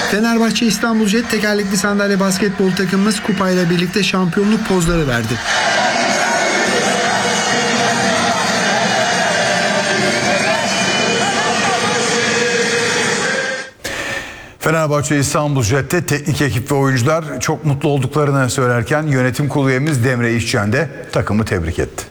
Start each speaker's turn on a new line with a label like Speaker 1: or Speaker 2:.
Speaker 1: Fenerbahçe İstanbul Jet tekerlekli sandalye basketbol takımımız kupayla birlikte şampiyonluk pozları verdi.
Speaker 2: Fenerbahçe İstanbul Jet'te teknik ekip ve oyuncular çok mutlu olduklarını söylerken yönetim kurulu üyemiz Demre İşçen de takımı tebrik etti.